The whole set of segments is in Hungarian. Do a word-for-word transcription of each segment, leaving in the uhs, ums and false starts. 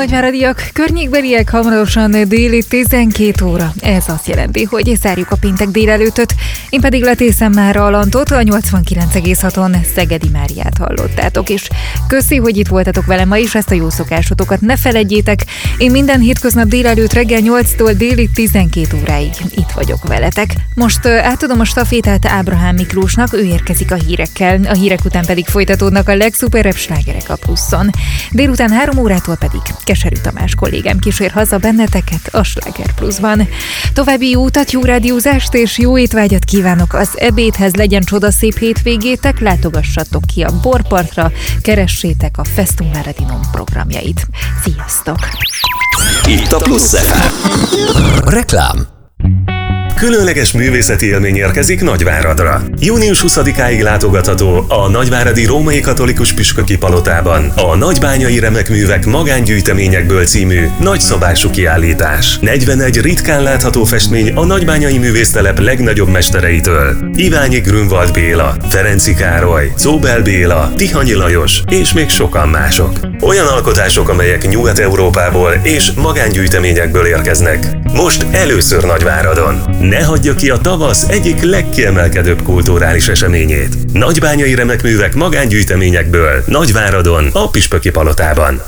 Nagyváradiak, környékbeliek, hamarosan déli tizenkét óra. Ez azt jelenti, hogy zárjuk a péntek délelőttöt. Én pedig letészem már a Lantot, a nyolcvankilenc egész haton Szegedi Máriát hallottátok is. Köszi, hogy itt voltatok velem ma is, ezt a jó szokásotokat ne feledjétek. Én minden hétköznap délelőtt reggel nyolctól déli tizenkét óráig itt vagyok veletek. Most uh, átadom a stafétát Ábrahám Miklósnak, ő érkezik a hírekkel, a hírek után pedig folytatódnak a legszuperebb slágerek a pluszon. Délután három órától pedig Keserű Tamás kollégám kísér haza benneteket a Sláger Pluszban. További jó utat, jó rádiózást és jó étvágyat kívánok az ebédhez, legyen csodaszép hétvégétek, látogassatok ki a borpartra, keressétek a Festum Maradinum programjait. Sziasztok! Itt a Plusz ef em. Reklám. Különleges művészeti élmény érkezik Nagyváradra. június huszadikáig látogatható a Nagyváradi Római Katolikus Püspöki Palotában a Nagybányai Remekművek magángyűjteményekből című nagyszabású kiállítás. negyvenegy ritkán látható festmény a nagybányai művésztelep legnagyobb mestereitől. Iványi Grünwald Béla, Ferenczy Károly, Czóbel Béla, Tihanyi Lajos és még sokan mások. Olyan alkotások, amelyek Nyugat-Európából és magángyűjteményekből érkeznek. Most először Nagyváradon. Ne hagyja ki a tavasz egyik legkiemelkedőbb kulturális eseményét. Nagybányai Remekművek magángyűjteményekből Nagyváradon, a Püspöki Palotában.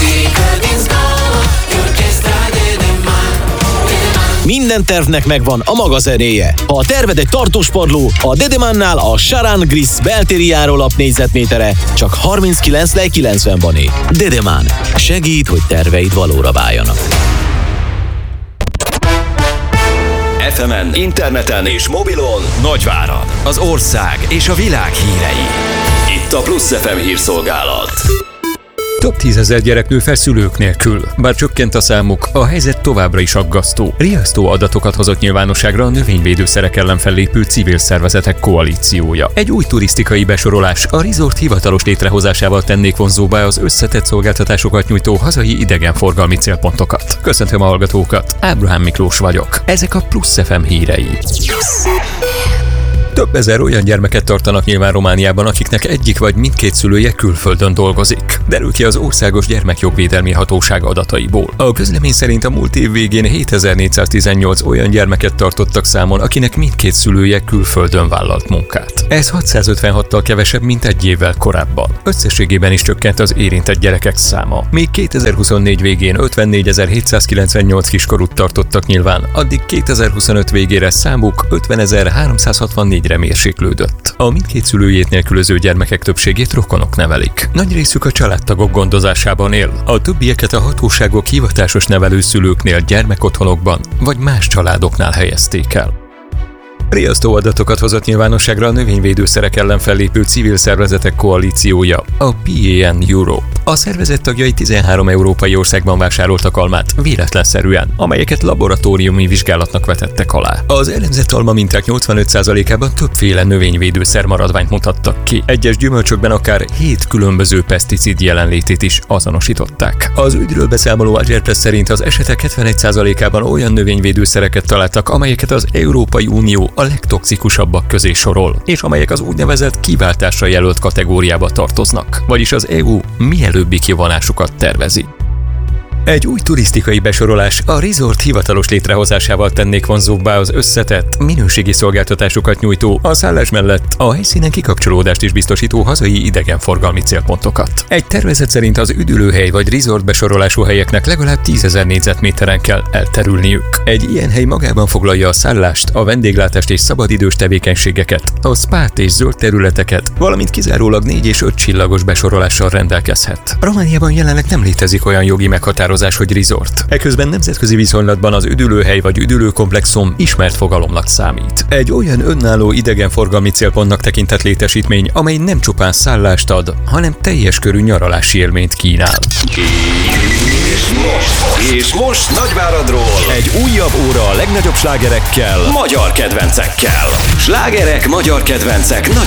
Minden tervnek megvan a maga zenéje. Ha a terved egy tartós padló, a Dedemannál a Charan Gris beltéri járólap négyzetmétere csak harminckilenc lej kilencven bané. Dedemann segít, hogy terveid valóra váljanak. ef emen, interneten és mobilon Nagyvárad, az ország és a világ hírei. Itt a Plusz ef em hírszolgálat. Több tízezer gyerek nő fel szülők nélkül. Bár csökkent a számuk, a helyzet továbbra is aggasztó. Riasztó adatokat hozott nyilvánosságra a növényvédőszerek ellen fellépő civil szervezetek koalíciója. Egy új turisztikai besorolás a resort hivatalos létrehozásával tennék vonzóbbá az összetett szolgáltatásokat nyújtó hazai idegenforgalmi célpontokat. Köszöntöm a hallgatókat, Ábrahám Miklós vagyok. Ezek a Plusz ef em hírei. Több ezer olyan gyermeket tartanak nyilván Romániában, akiknek egyik vagy mindkét szülője külföldön dolgozik. Derül ki az Országos Gyermekjogvédelmi Hatóság adataiból. A közlemény szerint a múlt év végén hétezer-négyszáztizennyolc olyan gyermeket tartottak számon, akinek mindkét szülője külföldön vállalt munkát. Ez hatszázötvenhattal kevesebb, mint egy évvel korábban. Összességében is csökkent az érintett gyerekek száma. Míg kétezer-huszonnégy végén ötvennégyezer-hétszázkilencvennyolc kiskorút tartottak nyilván, addig kétezer-huszonöt végére számuk ötvenezer-háromszázhatvannégyre mérséklődött. A mindkét szülőjét nélkülöző gyermekek többségét rokonok nevelik. Nagy részük a családtagok gondozásában él. A többieket a hatóságok hivatásos nevelőszülőknél, gyermekotthonokban vagy más családoknál helyezték el. Riasztó adatokat hozott nyilvánosságra a növényvédőszerek ellen fellépő civil szervezetek koalíciója, a pé á en Europe. A szervezet tagjai tizenhárom európai országban vásároltak almát véletlenszerűen, amelyeket laboratóriumi vizsgálatnak vetettek alá. Az elemzett alma minták nyolcvanöt százalékában többféle növényvédőszer maradványt mutattak ki. Egyes gyümölcsökben akár hét különböző peszticid jelenlétét is azonosították. Az ügyről beszámoló Agerpress szerint az esetek hetvenegy százalékában olyan növényvédőszereket találtak, amelyeket az Európai Unió a legtoxikusabbak közé sorol, és amelyek az úgynevezett kiváltásra jelölt kategóriába tartoznak, vagyis az é u mielőbbi kivonásukat tervezi. Egy új turisztikai besorolás a resort hivatalos létrehozásával tennék vonzóbbá az összetett, minőségi szolgáltatásokat nyújtó, a szállás mellett a helyszínen kikapcsolódást is biztosító hazai idegenforgalmi célpontokat. Egy tervezet szerint az üdülőhely vagy resort besorolású helyeknek legalább tízezer négyzetméteren kell elterülniük. Egy ilyen hely magában foglalja a szállást, a vendéglátást és szabadidős tevékenységeket, a spát és zöld területeket, valamint kizárólag négy és öt csillagos besorolással rendelkezhet. Romániában jelenleg nem létezik olyan jogi meghatározás, hogy resort. Eközben nemzetközi viszonylatban az üdülőhely vagy üdülőkomplexum ismert fogalomnak számít. Egy olyan önálló idegenforgalmi célpontnak tekintett létesítmény, amely nem csupán szállást ad, hanem teljes körű nyaralási élményt kínál. És most, és most Nagyváradról egy újabb óra a legnagyobb slágerekkel, magyar kedvencekkel. Slágerek, magyar kedvencek Nagyváradról.